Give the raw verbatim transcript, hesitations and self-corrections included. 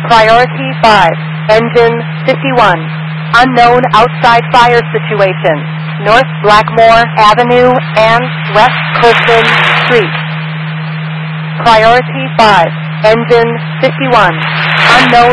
Priority five, engine fifty-one. Unknown outside fire situation. North Blackmore Avenue and West Clifton Street. Priority five, engine fifty-one. Unknown